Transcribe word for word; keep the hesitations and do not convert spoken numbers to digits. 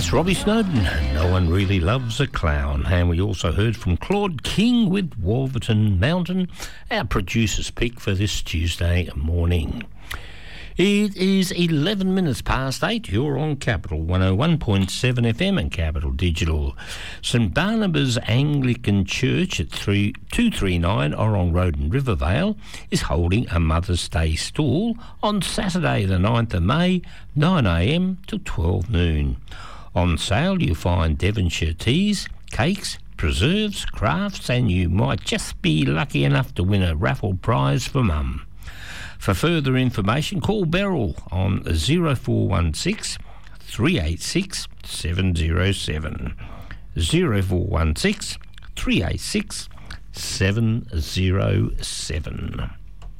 That's Robbie Snowden. No one really loves a clown. And we also heard from Claude King with Wolverton Mountain, our producer's pick for this Tuesday morning. It is eleven minutes past eight. You're on Capital one oh one point seven F M and Capital Digital. St Barnabas Anglican Church at two thirty-nine Orrong Road in Rivervale is holding a Mother's Day stall on Saturday the ninth of May, nine a m to twelve noon. On sale you'll find Devonshire teas, cakes, preserves, crafts, and you might just be lucky enough to win a raffle prize for Mum. For further information, call Beryl on zero four one six, three eight six, seven zero seven. zero four one six, three eight six, seven zero seven.